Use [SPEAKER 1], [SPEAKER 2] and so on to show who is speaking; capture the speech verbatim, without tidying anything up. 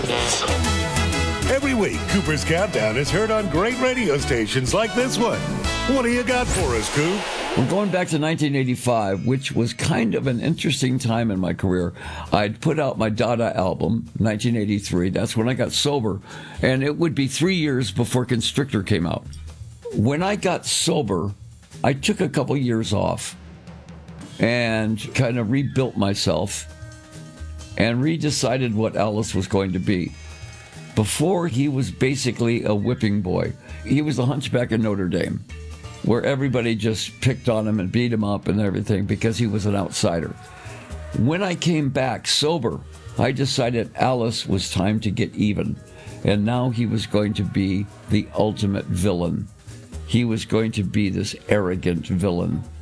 [SPEAKER 1] Every week, Cooper's Countdown is heard on great radio stations like this one. What do you got for us, Coop?
[SPEAKER 2] We're going back to nineteen eighty-five, which was kind of an interesting time in my career. I'd put out my Dada album, nineteen eighty-three. That's when I got sober. And it would be three years before Constrictor came out. When I got sober, I took a couple years off and kind of rebuilt myself and redecided what Alice was going to be. Before, he was basically a whipping boy. He was the Hunchback of Notre Dame, where everybody just picked on him and beat him up and everything because he was an outsider. When I came back sober, I decided Alice was time to get even. And now he was going to be the ultimate villain. He was going to be this arrogant villain